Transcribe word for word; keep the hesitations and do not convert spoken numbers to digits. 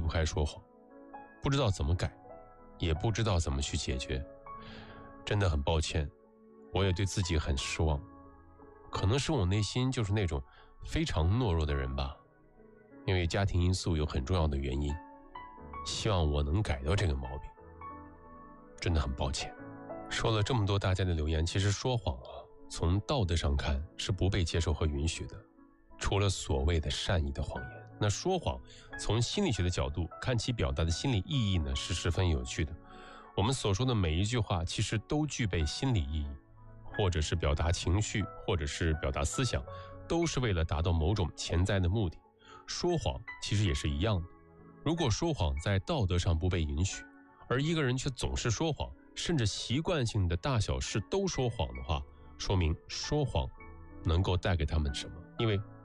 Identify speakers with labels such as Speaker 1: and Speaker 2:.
Speaker 1: 开说谎，不知道怎么改，也不知道怎么去解决。真的很抱歉，我也对自己很失望。可能是我内心就是那种非常懦弱的人吧，因为家庭因素有很重要的原因。希望我能改掉这个毛病，真的很抱歉。说了这么多大家的留言，其实说谎啊，从道德上看是不被接受和允许的，除了所谓的善意的谎言。那说谎从心理学的角度看，其表达的心理意义呢是十分有趣的。我们所说的每一句话其实都具备心理意义，或者是表达情绪，或者是表达思想，都是为了达到某种潜在的目的。说谎其实也是一样的，如果说谎在道德上不被允许，而一个人却总是说谎，甚至习惯性的大小事都说谎的话，说明说谎能够带给他们什么？因为